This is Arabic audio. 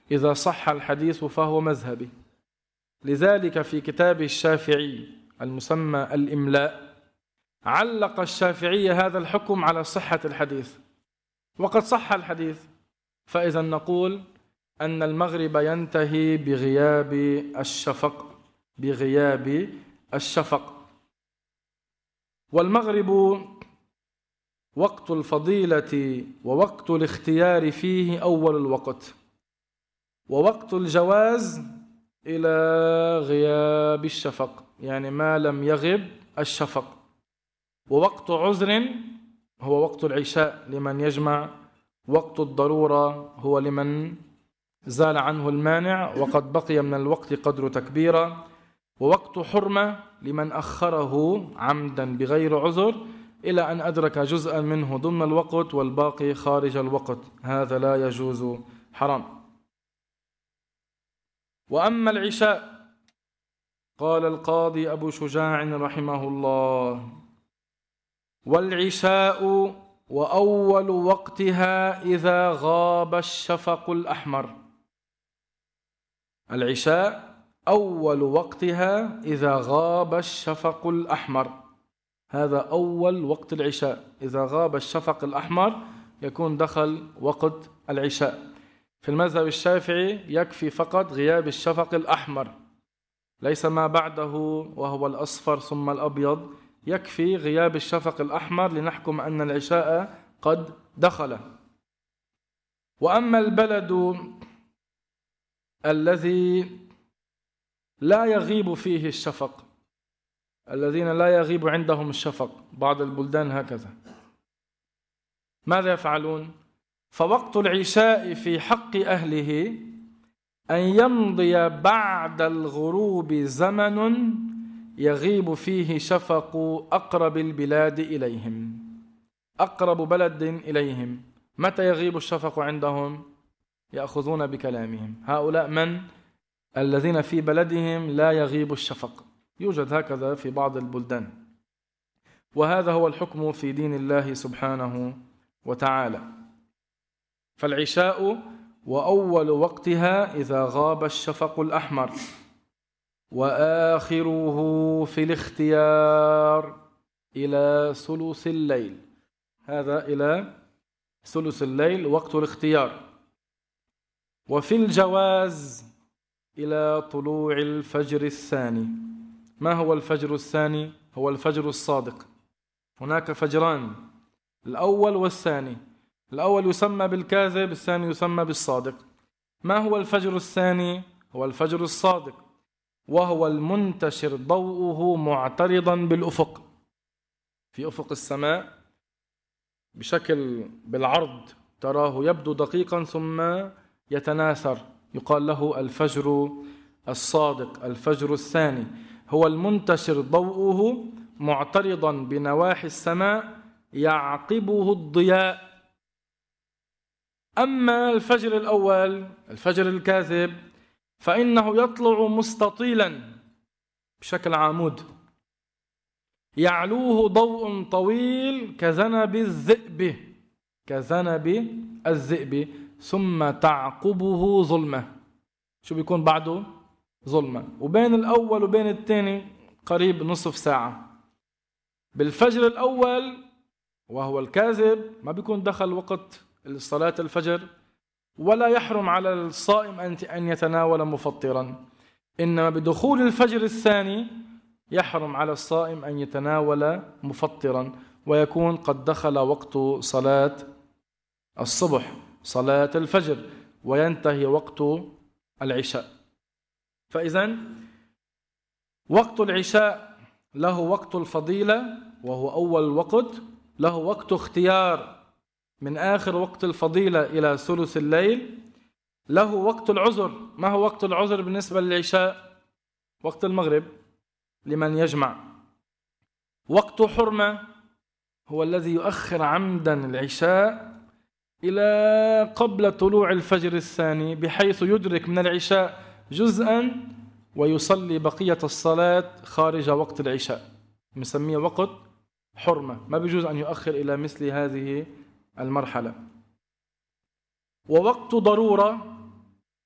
إذا صح الحديث فهو مذهبي. لذلك في كتاب الشافعي المسمى الإملاء علق الشافعي هذا الحكم على صحة الحديث، وقد صح الحديث، فإذا نقول أن المغرب ينتهي بغياب الشفق. والمغرب وقت الفضيلة ووقت الاختيار فيه أول الوقت، ووقت الجواز إلى غياب الشفق، يعني ما لم يغب الشفق. ووقت عذر هو وقت العشاء لمن يجمع، وقت الضرورة هو لمن زال عنه المانع وقد بقي من الوقت قدر تكبيرة، ووقت حرمة لمن أخره عمدا بغير عذر إلى أن أدرك جزءا منه ضمن الوقت والباقي خارج الوقت، هذا لا يجوز، حرام. وأما العشاء قال القاضي أبو شجاع رحمه الله: والعشاء وأول وقتها إذا غاب الشفق الأحمر. العشاء أول وقتها إذا غاب الشفق الأحمر، هذا أول وقت العشاء. إذا غاب الشفق الأحمر يكون دخل وقت العشاء. في المذهب الشافعي يكفي فقط غياب الشفق الأحمر، ليس ما بعده وهو الأصفر ثم الأبيض، يكفي غياب الشفق الأحمر لنحكم أن العشاء قد دخل. وأما البلد الذي لا يغيب فيه الشفق، الذين لا يغيب عندهم الشفق، بعض البلدان هكذا، ماذا يفعلون؟ فوقت العشاء في حق أهله أن يمضي بعد الغروب زمن يغيب فيه شفق أقرب البلاد إليهم. أقرب بلد إليهم متى يغيب الشفق عندهم؟ يأخذون بكلامهم. هؤلاء من؟ الذين في بلدهم لا يغيب الشفق، يوجد هكذا في بعض البلدان. وهذا هو الحكم في دين الله سبحانه وتعالى. فالعشاء وأول وقتها إذا غاب الشفق الأحمر، وآخره في الاختيار إلى ثلث الليل، هذا إلى ثلث الليل وقت الاختيار. وفي الجواز إلى طلوع الفجر الثاني. ما هو الفجر الثاني؟ هو الفجر الصادق. هناك فجران، الأول والثاني. الأول يسمى بالكاذب، الثاني يسمى بالصادق. ما هو الفجر الثاني؟ هو الفجر الصادق، وهو المنتشر ضوءه معترضا بالأفق، في أفق السماء بشكل بالعرض، تراه يبدو دقيقا ثم يتناثر، يقال له الفجر الصادق. الفجر الثاني هو المنتشر ضوءه معترضا بنواحي السماء يعقبه الضياء. أما الفجر الأول، الفجر الكاذب، فإنه يطلع مستطيلا بشكل عمود، يعلوه ضوء طويل كذنب الذئب، ثم تعقبه ظلمة. شو بيكون بعده؟ ظلمة. وبين الأول وبين الثاني قريب نصف ساعة. بالفجر الأول وهو الكاذب ما بيكون دخل وقت صلاة الفجر، ولا يحرم على الصائم أن يتناول مفطرا، إنما بدخول الفجر الثاني يحرم على الصائم أن يتناول مفطرا، ويكون قد دخل وقت صلاة الصبح، صلاة الفجر، وينتهي وقت العشاء. فإذن وقت العشاء له وقت الفضيلة وهو أول وقت، له وقت اختيار من آخر وقت الفضيلة إلى ثلث الليل، له وقت العذر. ما هو وقت العذر بالنسبة للعشاء؟ وقت المغرب لمن يجمع. وقت حرمة هو الذي يؤخر عمدا العشاء إلى قبل طلوع الفجر الثاني، بحيث يدرك من العشاء جزءا ويصلي بقية الصلاة خارج وقت العشاء، نسميه وقت حرمة، ما بيجوز أن يؤخر إلى مثل هذه المرحلة. ووقت ضرورة